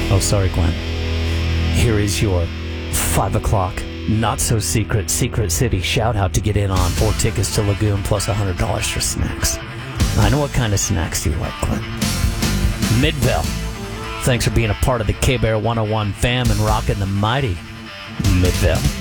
Oh, sorry, Glenn. Here is your 5 o'clock not-so-secret Secret City shout-out to get in on 4 tickets to Lagoon plus $100 for snacks. I know what kind of snacks you like, Glenn. Midvale. Thanks for being a part of the K-Bear 101 fam and rocking the mighty Midvale.